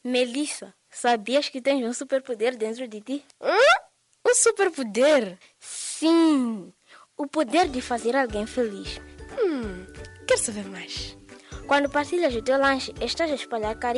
Melissa, sabias que tens um superpoder dentro de ti? Um superpoder? Sim, o poder de fazer alguém feliz. Quero saber mais. Quando partilhas o teu lanche, estás a espalhar carinho